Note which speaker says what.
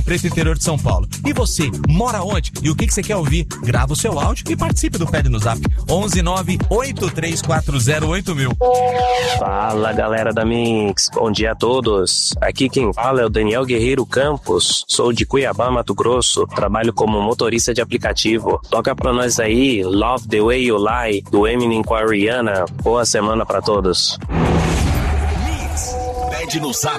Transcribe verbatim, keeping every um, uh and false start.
Speaker 1: para esse interior de São Paulo. E você, mora onde? E o que, que você quer ouvir? Grava o seu áudio e participe do Pede no Zap. onze nove oito três quatro zero oito mil.
Speaker 2: Fala, galera da Mix. Bom dia a todos. Aqui quem fala é o Daniel Guerreiro Campos. Sou de Cuiabá, Mato Grosso. Trabalho como motorista de aplicativo. Toca pra nós aí Love the Way You Lie, do Eminem com a Rihanna. Boa semana pra todos.
Speaker 3: Mix, Pede no Zap.